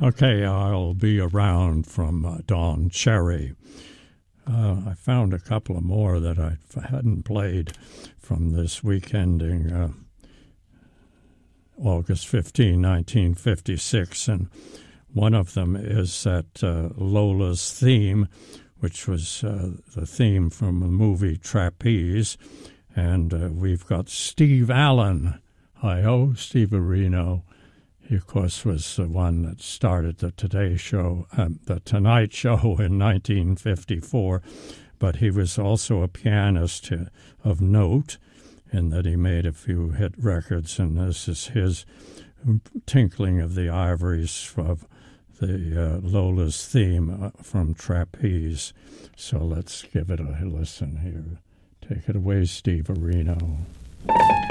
Okay, I'll Be Around from Don Cherry. I found a couple of more that I hadn't played from this week ending August 15, 1956, and one of them is that Lola's Theme, which was the theme from the movie Trapeze, and we've got Steve Allen. Hi-ho, Steve Areno. He, of course, was the one that started the Tonight Show in 1954, but he was also a pianist of note in that he made a few hit records, and this is his tinkling of the ivories of the Lola's Theme from Trapeze. So let's give it a listen here. Take it away, Steve Areno.